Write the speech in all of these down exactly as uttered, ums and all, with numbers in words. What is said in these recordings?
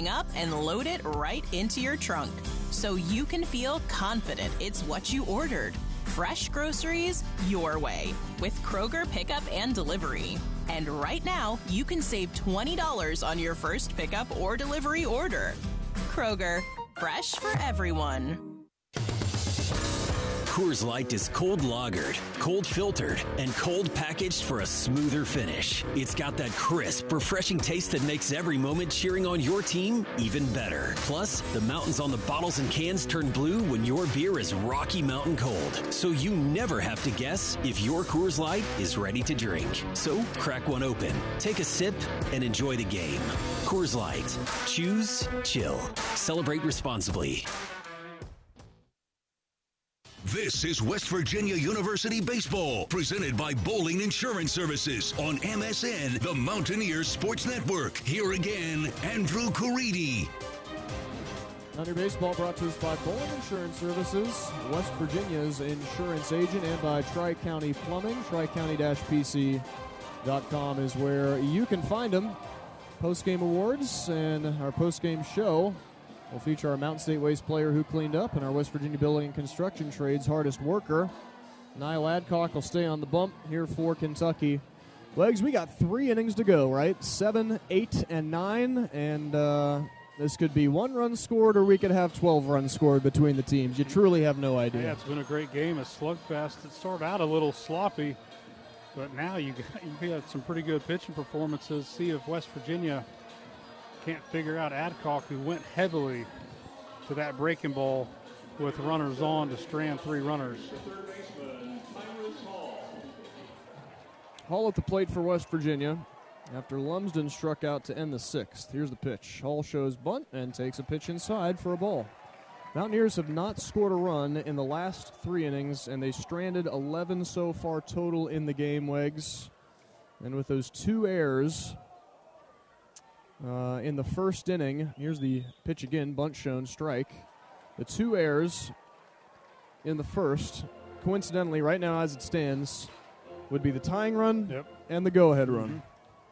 everything up and load it right into your trunk so you can feel confident it's what you ordered. Fresh groceries your way with Kroger Pickup and Delivery. And right now, you can save twenty dollars on your first pickup or delivery order. Kroger, fresh for everyone. Coors Light is cold lagered, cold filtered, and cold packaged for a smoother finish. It's got that crisp, refreshing taste that makes every moment cheering on your team even better. Plus, the mountains on the bottles and cans turn blue when your beer is Rocky Mountain cold. So you never have to guess if your Coors Light is ready to drink. So crack one open, take a sip, and enjoy the game. Coors Light. Choose chill. Celebrate responsibly. This is West Virginia University Baseball, presented by Bowling Insurance Services on M S N, the Mountaineers Sports Network. Here again, Andrew Caridi. Mountaineer Baseball brought to us by Bowling Insurance Services, West Virginia's insurance agent, and by Tri-County Plumbing. tri county dash p c dot com is where you can find them. Post-game awards and our post-game show will feature our Mountain State Waste player who cleaned up and our West Virginia Building and Construction Trades hardest worker. Niall Adcock will stay on the bump here for Kentucky. Legs, we got three innings to go, right? Seven, eight, and nine, and uh, this could be one run scored or we could have twelve runs scored between the teams. You truly have no idea. Yeah, it's been a great game, a slugfest. It started out a little sloppy, but now you got, you got some pretty good pitching performances. See if West Virginia can't figure out Adcock, who went heavily to that breaking ball with runners on to strand three runners. Hall at the plate for West Virginia after Lumsden struck out to end the sixth. Here's the pitch. Hall shows bunt and takes a pitch inside for a ball. Mountaineers have not scored a run in the last three innings, and they stranded eleven so far total in the game, Wegs. And with those two errors Uh, in the first inning, here's the pitch again, bunt shown, strike. The two errors in the first, coincidentally, right now as it stands, would be the tying run yep. and the go-ahead mm-hmm. run.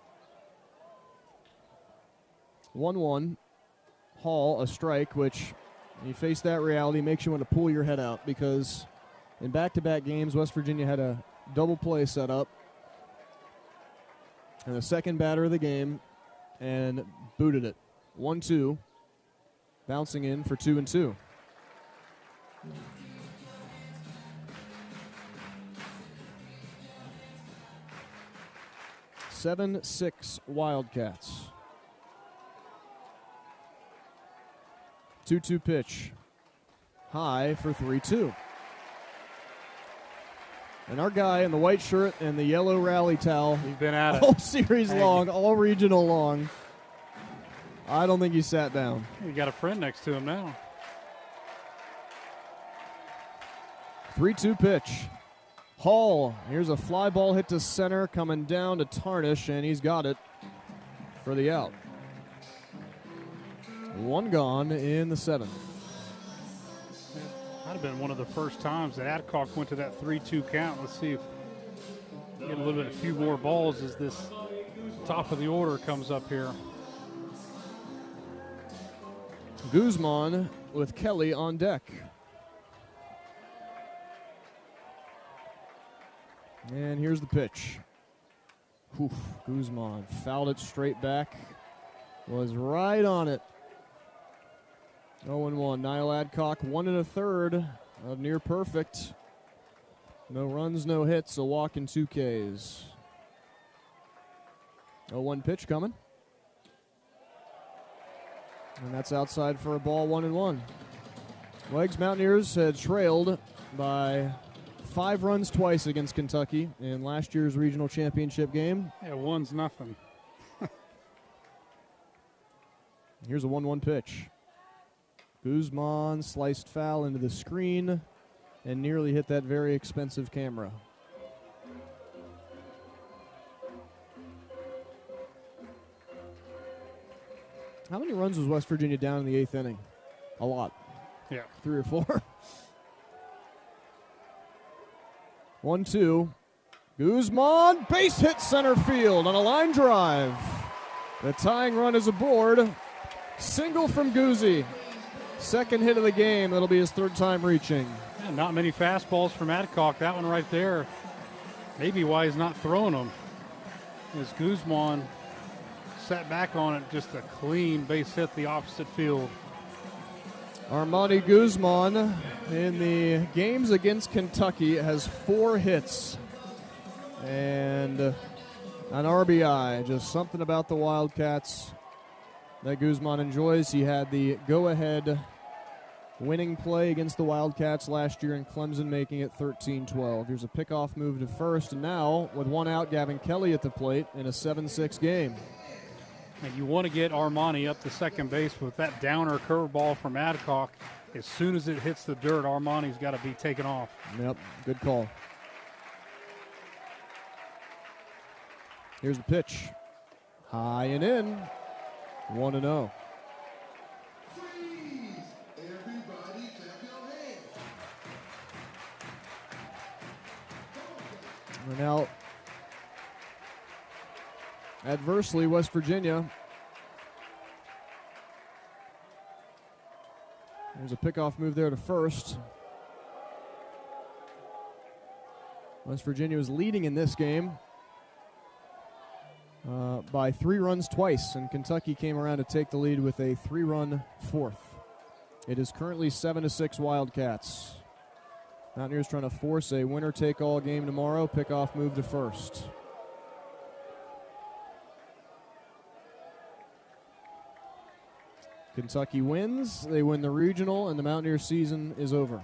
one one, Hall, a strike, which you face that reality, makes you want to pull your head out because in back-to-back games, West Virginia had a double play set up. And the second batter of the game, and booted it. one two, bouncing in for two and two. seven six Wildcats. two two pitch. High for three two. And our guy in the white shirt and the yellow rally towel. He's been at it. All series long, all regional long. I don't think he sat down. You got a friend next to him now. three two pitch. Hall, here's a fly ball hit to center, coming down to Tarnish, and he's got it for the out. One gone in the seventh. Might have been one of the first times that Adcock went to that three two count. Let's see if we get a little bit, a few more balls as this top of the order comes up here. Guzman with Kelly on deck. And here's the pitch. Oof, Guzman fouled it straight back. Was right on it. oh and one. Niall Adcock, one and a third of near perfect. No runs, no hits, a walk and two Ks. oh one pitch coming. And that's outside for a ball, one and one. Legs Mountaineers had trailed by five runs twice against Kentucky in last year's regional championship game. Yeah, one's nothing. Here's a one one pitch. Guzman sliced foul into the screen and nearly hit that very expensive camera. How many runs was West Virginia down in the eighth inning? A lot. Yeah. Three or four. one two. Guzman, base hit center field on a line drive. The tying run is aboard. Single from Guzzi. Second hit of the game. That'll be his third time reaching. Yeah, not many fastballs from Adcock. That one right there, maybe why he's not throwing them. As Guzman sat back on it, just a clean base hit the opposite field. Armani Guzman in the games against Kentucky has four hits and an R B I. Just something about the Wildcats that Guzman enjoys. He had the go-ahead winning play against the Wildcats last year in Clemson, making it thirteen twelve. Here's a pickoff move to first, and now with one out, Gavin Kelly at the plate in a seven six game. And you want to get Armani up to second base with that downer curveball from Adcock. As soon as it hits the dirt, Armani's got to be taken off. Yep, good call. Here's the pitch. High and in. one and oh. We're now adversely, West Virginia. There's a pickoff move there to first. West Virginia was leading in this game uh, by three runs twice, and Kentucky came around to take the lead with a three-run fourth. It is currently seven to six Wildcats. Mountaineers trying to force a winner-take-all game tomorrow. Pickoff move to first. Kentucky wins. They win the regional, and the Mountaineer season is over.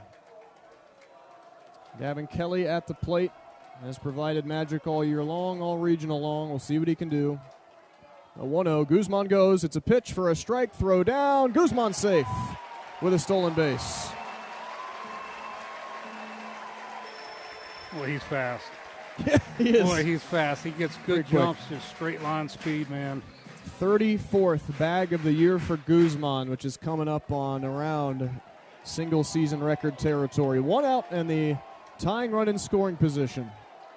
Gavin Kelly at the plate has provided magic all year long, all regional long. We'll see what he can do. A one oh. Guzman goes. It's a pitch for a strike. Throw down. Guzman safe with a stolen base. Boy, he's fast. Yeah, he is. Boy, he's fast. He gets good Very jumps, just straight line speed, man. thirty-fourth bag of the year for Guzman, which is coming up on around single season record territory. One out and the tying run in scoring position.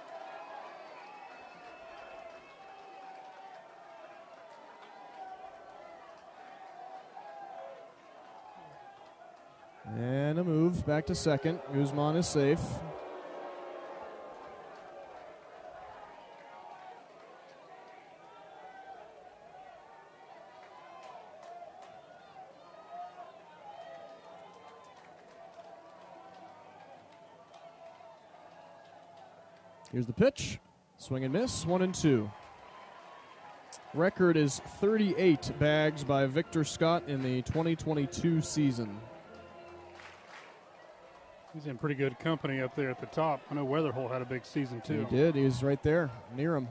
And a move back to second. Guzman is safe. Here's the pitch. Swing and miss. One and two. Record is thirty-eight bags by Victor Scott in the twenty twenty-two season. He's in pretty good company up there at the top. I know Weatherhole had a big season, too. He did. He was right there, near him.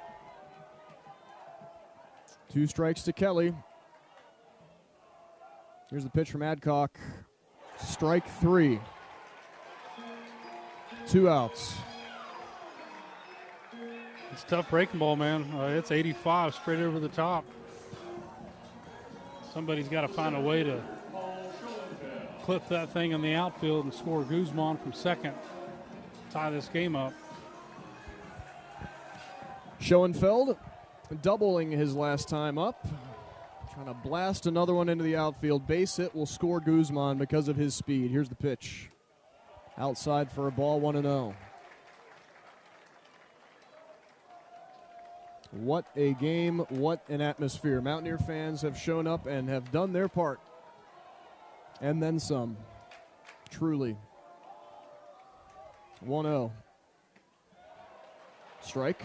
Two strikes to Kelly. Here's the pitch from Adcock. Strike three. Two outs. It's tough breaking ball, man. Uh, it's eighty-five straight over the top. Somebody's got to find a way to clip that thing in the outfield and score Guzman from second. Tie this game up. Schoenfeld doubling his last time up. Trying to blast another one into the outfield. Base hit will score Guzman because of his speed. Here's the pitch. Outside for a ball, one and oh. What a game, what an atmosphere. Mountaineer fans have shown up and have done their part. And then some. Truly. one oh. Strike.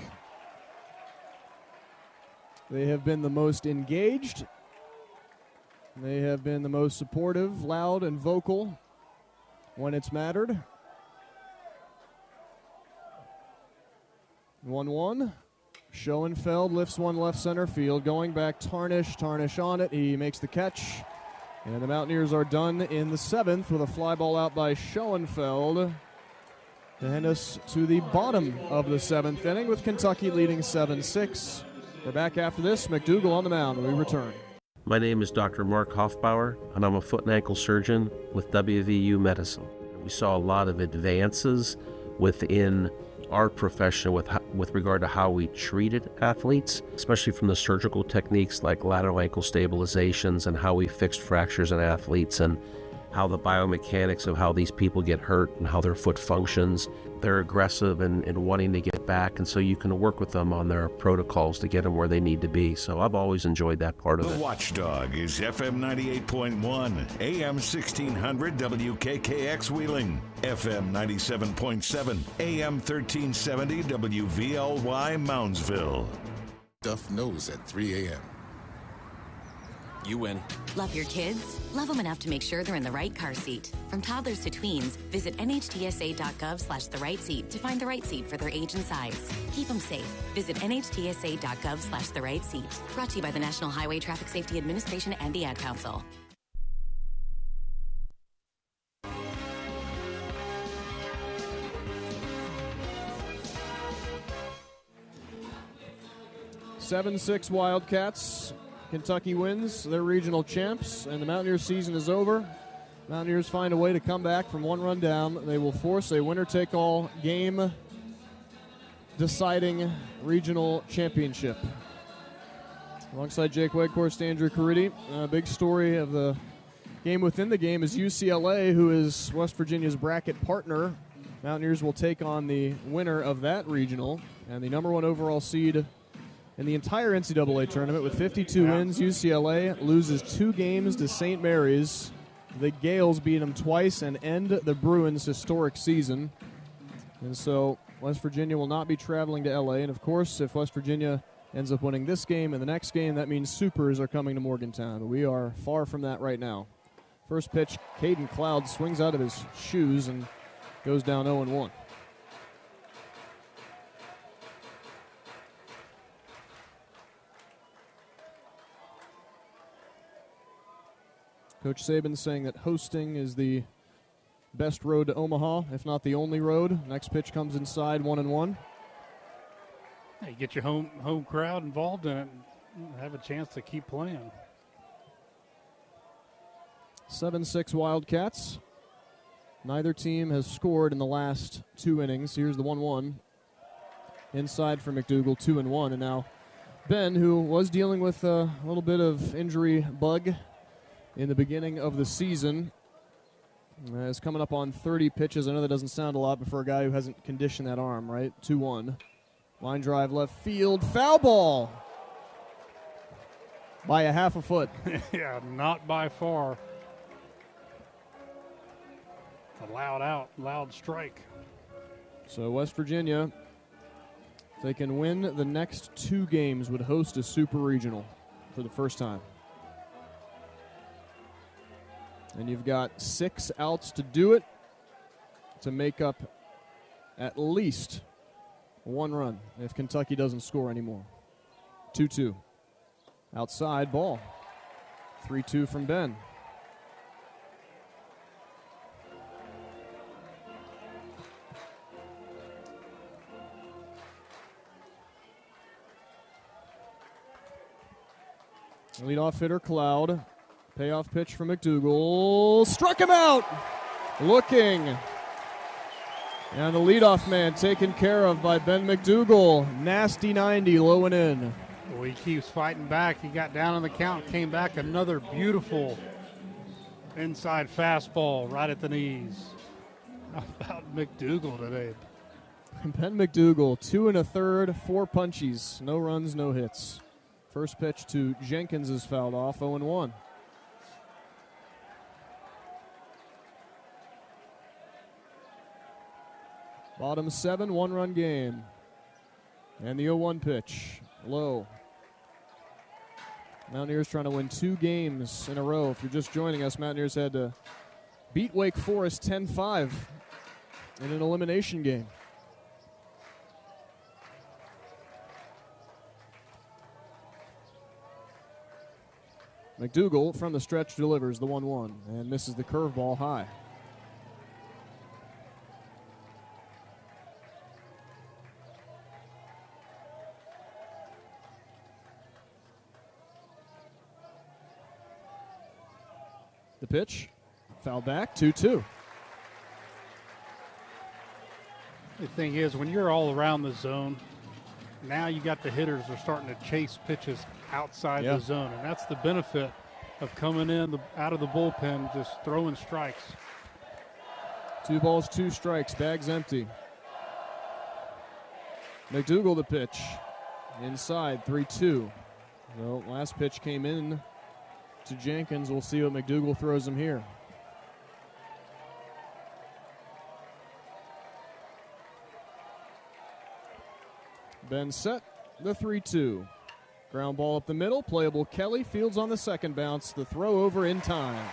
They have been the most engaged. They have been the most supportive, loud, and vocal when it's mattered. one one. Schoenfeld lifts one left center field. Going back, Tarnish. Tarnish on it. He makes the catch. And the Mountaineers are done in the seventh with a fly ball out by Schoenfeld to hand us to the bottom of the seventh inning with Kentucky leading seven six. We're back after this. McDougal on the mound when we return. My name is Doctor Mark Hoffbauer, and I'm a foot and ankle surgeon with W V U Medicine. We saw a lot of advances within our profession with ho- with regard to how we treated athletes, especially from the surgical techniques like lateral ankle stabilizations and how we fixed fractures in athletes and how the biomechanics of how these people get hurt and how their foot functions. They're aggressive and, and wanting to get back, and so you can work with them on their protocols to get them where they need to be. So I've always enjoyed that part of The it. Watchdog is F M ninety-eight point one, A M sixteen hundred W K K X Wheeling, F M ninety-seven point seven, A M thirteen seventy W V L Y Moundsville. Duff knows at three a.m. You win. Love your kids? Love them enough to make sure they're in the right car seat. From toddlers to tweens, visit N H T S A dot gov slash the right seat to find the right seat for their age and size. Keep them safe. Visit N H T S A dot gov slash the right seat. Brought to you by the National Highway Traffic Safety Administration and the Ad Council. seven six Wildcats. Kentucky wins. They're regional champs, and the Mountaineers season is over. Mountaineers find a way to come back from one run down. They will force a winner-take-all game deciding regional championship. Alongside Jake Weghorst, Andrew Caridi, a big story of the game within the game is U C L A, who is West Virginia's bracket partner. Mountaineers will take on the winner of that regional, and the number one overall seed in the entire N C double A tournament with fifty-two Yeah. wins. U C L A loses two games to Saint Mary's. The Gales beat them twice and end the Bruins' historic season. And so West Virginia will not be traveling to L A. And, of course, if West Virginia ends up winning this game and the next game, that means Supers are coming to Morgantown. But we are far from that right now. First pitch, Caden Cloud swings out of his shoes and goes down oh and one. Coach Saban saying that hosting is the best road to Omaha, if not the only road. Next pitch comes inside, one and one. Hey, get your home home crowd involved in it and have a chance to keep playing. seven six Wildcats. Neither team has scored in the last two innings. Here's the one one. Inside for McDougal, two and one. And now Ben, who was dealing with a little bit of injury bug in the beginning of the season, uh, is coming up on thirty pitches. I know that doesn't sound a lot, but for a guy who hasn't conditioned that arm, right? two one. Line drive left field. Foul ball by a half a foot. Yeah, not by far. A loud out, loud strike. So West Virginia, if they can win the next two games, would host a super regional for the first time. And you've got six outs to do it to make up at least one run if Kentucky doesn't score anymore. two two. Outside ball. three two from Ben. Leadoff hitter Cloud. Payoff pitch from McDougal. Struck him out! Looking. And the leadoff man taken care of by Ben McDougal. Nasty ninety, low and in. Well, he keeps fighting back. He got down on the count, came back. Another beautiful inside fastball right at the knees. How about McDougal today? Ben McDougal, two and a third, four punchies. No runs, no hits. First pitch to Jenkins is fouled off, oh and one. Bottom seven, one-run game. And the oh one pitch, low. Mountaineers trying to win two games in a row. If you're just joining us, Mountaineers had to beat Wake Forest ten five in an elimination game. McDougal from the stretch delivers the one one and misses the curveball high. The pitch, foul back, two two. The thing is, when you're all around the zone, now you got the hitters are starting to chase pitches outside Yeah. the zone, and that's the benefit of coming in the, out of the bullpen, just throwing strikes. Two balls, two strikes. Bag's empty. McDougal the pitch. Inside, three two. So last pitch came in to Jenkins. We'll see what McDougal throws him here. Ben set, the three two. Ground ball up the middle, playable Kelly. Fields on the second bounce. The throw over in time.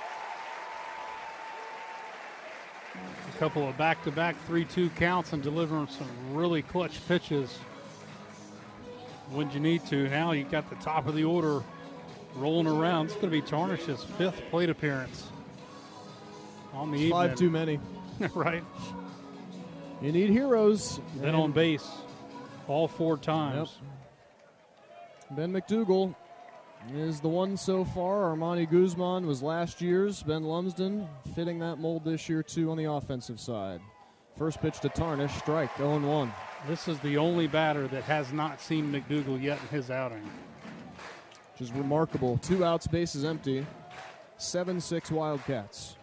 A couple of back-to-back three two counts and delivering some really clutch pitches when you need to. Now you got the top of the order rolling around. It's going to be Tarnish's fifth plate appearance on the evening. Five too many. Right. You need heroes. Then on base all four times. Yep. Ben McDougal is the one so far. Armani Guzman was last year's. Ben Lumsden fitting that mold this year, too, on the offensive side. First pitch to Tarnish, strike, oh one. This is the only batter that has not seen McDougal yet in his outing. Which is remarkable. Two outs, bases empty. seven six Wildcats.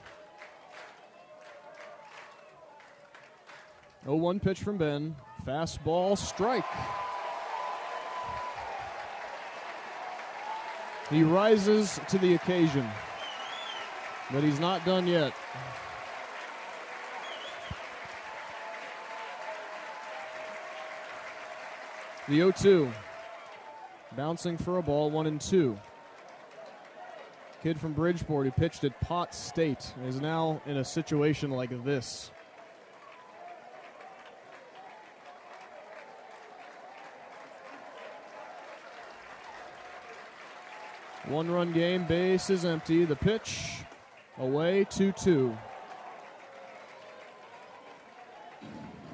oh one pitch from Ben. Fastball, strike. He rises to the occasion, but he's not done yet. The oh two. Bouncing for a ball, one and two. Kid from Bridgeport who pitched at Pot State is now in a situation like this. One-run game, base is empty. The pitch away, two two.